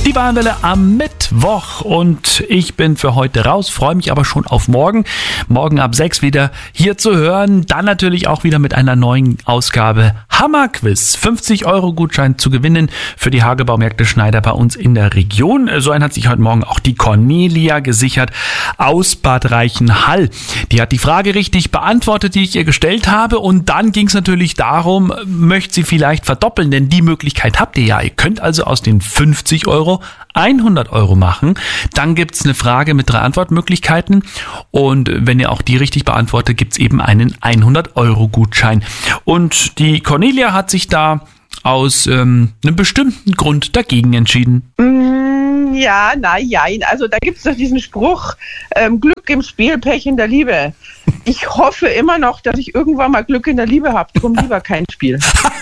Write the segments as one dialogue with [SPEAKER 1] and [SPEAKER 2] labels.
[SPEAKER 1] Die Bayernwelle am Mittwoch und ich bin für heute raus, freue mich aber schon auf morgen. Morgen ab 6 wieder hier zu hören, dann natürlich auch wieder mit einer neuen Ausgabe Hammerquiz. 50-Euro-Gutschein zu gewinnen für die Hagebaumärkte Schneider bei uns in der Region. So einen hat sich heute Morgen auch die Cornelia gesichert aus Bad Reichenhall. Die hat die Frage richtig beantwortet, die ich ihr gestellt habe, und dann ging es natürlich darum, möchte sie vielleicht verdoppeln, denn die Möglichkeit habt ihr ja. Ihr könnt also aus den 50 Euro 100 Euro machen. Dann gibt's eine Frage mit 3 Antwortmöglichkeiten und wenn ihr auch die richtig beantwortet, gibt's eben einen 100-Euro-Gutschein. Und die Cornelia hat sich da aus einem bestimmten Grund dagegen entschieden.
[SPEAKER 2] Ja, also da gibt's doch diesen Spruch, Glück im Spiel, Pech in der Liebe. Ich hoffe immer noch, dass ich irgendwann mal Glück in der Liebe habe. Drum lieber kein Spiel.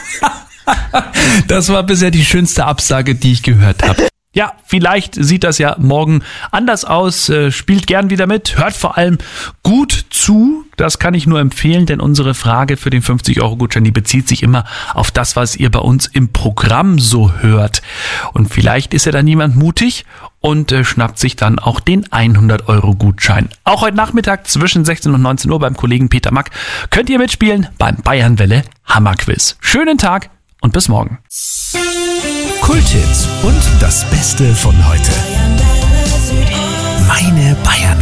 [SPEAKER 1] Das war bisher die schönste Absage, die ich gehört habe. Ja, vielleicht sieht das ja morgen anders aus. Spielt gern wieder mit, hört vor allem gut zu. Das kann ich nur empfehlen, denn unsere Frage für den 50-Euro-Gutschein, die bezieht sich immer auf das, was ihr bei uns im Programm so hört. Und vielleicht ist ja dann jemand mutig und schnappt sich dann auch den 100-Euro-Gutschein. Auch heute Nachmittag zwischen 16 und 19 Uhr beim Kollegen Peter Mack könnt ihr mitspielen beim Bayernwelle Hammerquiz. Schönen Tag und bis morgen.
[SPEAKER 3] Kulthits und das Beste von heute. Meine Bayern.